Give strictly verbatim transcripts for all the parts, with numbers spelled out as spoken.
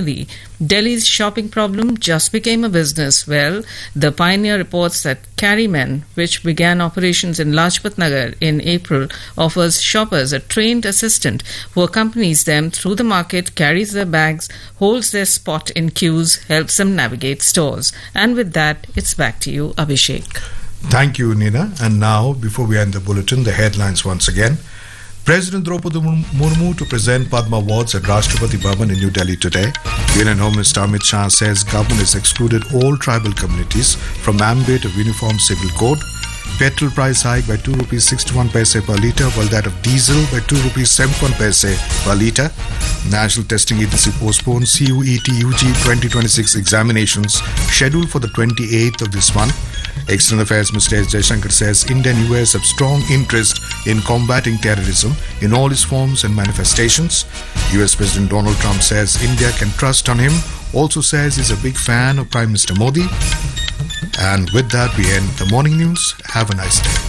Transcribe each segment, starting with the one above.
internationally. Delhi's shopping problem just became a business. Well, the Pioneer reports that Carrymen, which began operations in Lajpat Nagar in April, offers shoppers a trained assistant who accompanies them through the market, carries their bags, holds their spot in queues, helps them navigate stores. And with that, it's back to you, Abhishek. Thank you, Nina. And now, before we end the bulletin, the headlines once again. President Draupadi Murmu to present Padma Awards at Rashtrapati Bhavan in New Delhi today. Union Home Minister Amit Shah says government has excluded all tribal communities from ambit of Uniform Civil Code. Petrol price hike by two rupees sixty-one paise per litre, while that of diesel by two rupees seventy-one paise per litre. National Testing Agency postpones C U E T U G twenty twenty-six examinations scheduled for the twenty-eighth of this month. External Affairs Minister S. Jaishankar says India and U S have strong interest in combating terrorism in all its forms and manifestations. U S President Donald Trump says India can trust on him, also says he's a big fan of Prime Minister Modi. And with that, we end the morning news. Have a nice day.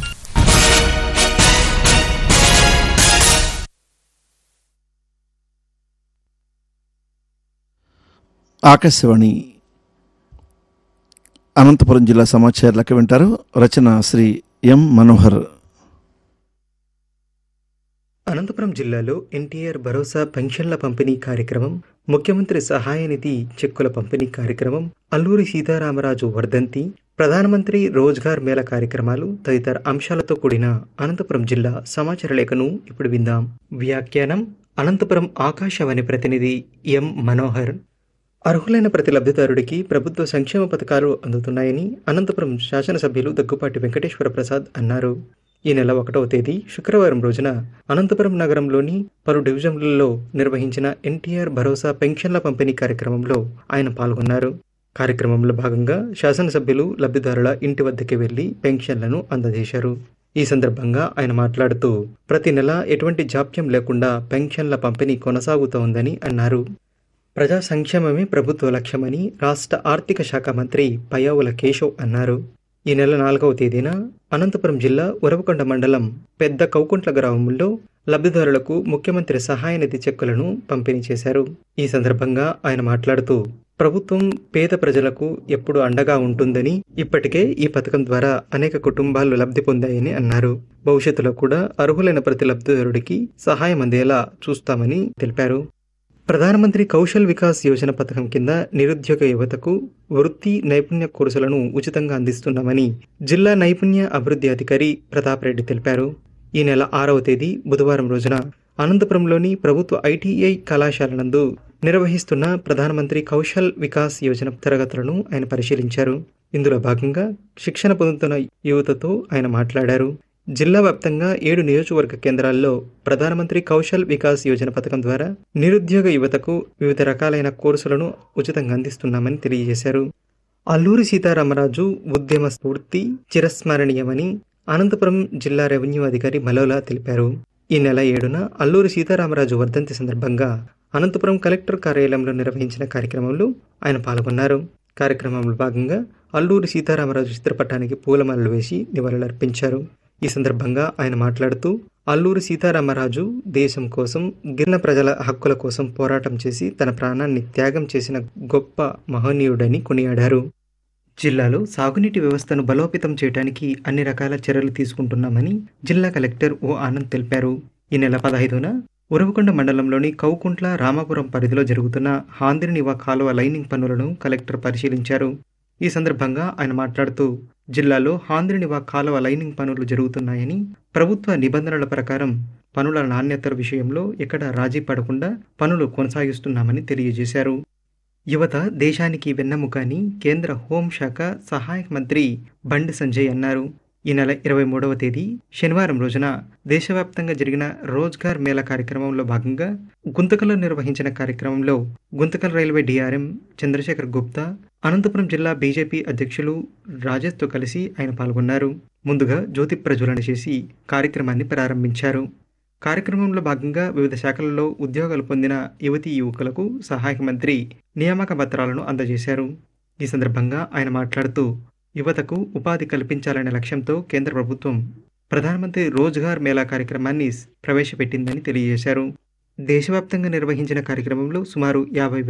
Akashvani Anantapuram జిల్లా సమాచారాలకు వింటారు. రచన శ్రీ ఎం మనోహర్. అనంతపురం జిల్లాలో ఎన్టీఆర్ భరోసా పెన్షన్ల పంపిణీ కార్యక్రమం, ముఖ్యమంత్రి సహాయ నిధి చెక్కుల పంపిణీ కార్యక్రమం, అల్లూరి సీతారామరాజు వర్ధంతి, ప్రధానమంత్రి రోజ్గార్ మేళా కార్యక్రమాలు తదితర అంశాలతో కూడిన అనంతపురం జిల్లా సమాచార లేఖను ఇప్పుడు విందాం. వ్యాఖ్యానం అనంతపురం ఆకాశవాణి ప్రతినిధి ఎం మనోహర్. అర్హులైన ప్రతి లబ్ధిదారుడికి ప్రభుత్వ సంక్షేమ పథకాలు అందుతున్నాయని అనంతపురం శాసనసభ్యులు దగ్గుపాటి వెంకటేశ్వర ప్రసాద్ అన్నారు. ఈ నెల ఒకటవ తేదీ శుక్రవారం రోజున అనంతపురం నగరంలోని పలు డివిజన్లలో నిర్వహించిన ఎన్టీఆర్ భరోసా పెన్షన్ల పంపిణీ కార్యక్రమంలో ఆయన పాల్గొన్నారు. కార్యక్రమంలో భాగంగా శాసనసభ్యులు లబ్ధిదారుల ఇంటి వద్దకి వెళ్లి పెన్షన్లను అందజేశారు. ఈ సందర్భంగా ఆయన మాట్లాడుతూ ప్రతి నెల ఎటువంటి జాప్యం లేకుండా పెన్షన్ల పంపిణీ కొనసాగుతోందని అన్నారు. ప్రజా సంక్షేమమే ప్రభుత్వ లక్ష్యమని రాష్ట్ర ఆర్థిక శాఖ మంత్రి పయ్యావుల కేశవ్ అన్నారు. ఈ నెల నాలుగవ తేదీన అనంతపురం జిల్లా ఉరవకొండ మండలం పెద్ద కౌకుంట్ల గ్రామంలో లబ్ధిదారులకు ముఖ్యమంత్రి సహాయ నిధి చెక్కులను పంపిణీ చేశారు. ఈ సందర్భంగా ఆయన మాట్లాడుతూ ప్రభుత్వం పేద ప్రజలకు ఎప్పుడు అండగా ఉంటుందని, ఇప్పటికే ఈ పథకం ద్వారా అనేక కుటుంబాలు లబ్ధి పొందాయని అన్నారు. భవిష్యత్తులో కూడా అర్హులైన ప్రతి లబ్ధిదారుడికి సహాయం అందేలా చూస్తామని తెలిపారు. ప్రధానమంత్రి కౌశల్ వికాస్ యోజన పథకం కింద నిరుద్యోగ యువతకు వృత్తి నైపుణ్య కోర్సులను ఉచితంగా అందిస్తున్నామని జిల్లా నైపుణ్య అభివృద్ధి అధికారి ప్రతాప్ రెడ్డి తెలిపారు. ఈ నెల ఆరవ తేదీ బుధవారం రోజున అనంతపురంలోని ప్రభుత్వ ఐటీఐ కళాశాల నందు నిర్వహిస్తున్న ప్రధానమంత్రి కౌశల్ వికాస్ యోజన తరగతులను ఆయన పరిశీలించారు. ఇందులో భాగంగా శిక్షణ పొందుతున్న యువతతో ఆయన మాట్లాడారు. జిల్లా వ్యాప్తంగా ఏడు నియోజకవర్గ కేంద్రాల్లో ప్రధానమంత్రి కౌశల్ వికాస్ యోజన పథకం ద్వారా నిరుద్యోగ యువతకు వివిధ రకాలైన కోర్సులను ఉచితంగా అందిస్తున్నామని తెలియజేశారు. అల్లూరి సీతారామరాజు ఉద్యమ స్ఫూర్తి చిరస్మరణీయమని అనంతపురం జిల్లా రెవెన్యూ అధికారి మలోలా తెలిపారు. ఈ నెల ఏడున అల్లూరి సీతారామరాజు వర్ధంతి సందర్భంగా అనంతపురం కలెక్టర్ కార్యాలయంలో నిర్వహించిన కార్యక్రమంలో ఆయన పాల్గొన్నారు. కార్యక్రమంలో భాగంగా అల్లూరి సీతారామరాజు చిత్రపటానికి పూలమాలలు వేసి నివాళులర్పించారు. ఈ సందర్భంగా ఆయన మాట్లాడుతూ అల్లూరి సీతారామరాజు దేశం కోసం, గిరిజన ప్రజల హక్కుల కోసం పోరాటం చేసి తన ప్రాణాన్ని త్యాగం చేసిన గొప్ప మహనీయుడని కొనియాడారు. జిల్లాలో సాగునీటి వ్యవస్థను బలోపేతం చేయడానికి అన్ని రకాల చర్యలు తీసుకుంటున్నామని జిల్లా కలెక్టర్ ఓ ఆనంద్ తెలిపారు. ఈ నెల పదహైదున ఉరవకొండ మండలంలోని కౌకుంట్ల రామాపురం పరిధిలో జరుగుతున్న హాంద్రినివా కాలువ లైనింగ్ పనులను కలెక్టర్ పరిశీలించారు. ఈ సందర్భంగా ఆయన మాట్లాడుతూ జిల్లాలో హాంద్రినివా కాలువ లైనింగ్ పనులు జరుగుతున్నాయని, ప్రభుత్వ నిబంధనల ప్రకారం పనుల నాణ్యత విషయంలో ఎక్కడ రాజీ పడకుండా పనులు కొనసాగిస్తున్నామని తెలియజేశారు. యువత దేశానికి వెన్నెముక అని కేంద్ర హోంశాఖ సహాయక మంత్రి బండి సంజయ్ అన్నారు. ఈ నెల ఇరవై మూడవ తేదీ శనివారం రోజున దేశవ్యాప్తంగా జరిగిన రోజ్గార్ మేళా కార్యక్రమంలో భాగంగా గుంతకల్లో నిర్వహించిన కార్యక్రమంలో గుంతకల్ రైల్వే డిఆర్ఎం చంద్రశేఖర్ గుప్తా, అనంతపురం జిల్లా బీజేపీ అధ్యక్షులు రాజేష్తో కలిసి ఆయన పాల్గొన్నారు. ముందుగా జ్యోతి ప్రజ్వలన చేసి కార్యక్రమాన్ని ప్రారంభించారు. కార్యక్రమంలో భాగంగా వివిధ శాఖలలో ఉద్యోగాలు పొందిన యువతీ యువకులకు సహాయక మంత్రి నియామక పత్రాలను అందజేశారు. ఈ సందర్భంగా ఆయన మాట్లాడుతూ యువతకు ఉపాధి కల్పించాలనే లక్ష్యంతో కేంద్ర ప్రభుత్వం ప్రధానమంత్రి రోజ్గార్ మేళా కార్యక్రమాన్ని ప్రవేశపెట్టిందని తెలియజేశారు. దేశవ్యాప్తంగా నిర్వహించిన కార్యక్రమంలో సుమారు యాభై